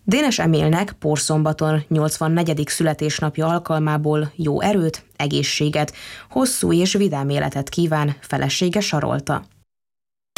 Dénes Emilnek Porszombaton 84. születésnapja alkalmából jó erőt, egészséget, hosszú és vidám életet kíván felesége Sarolta.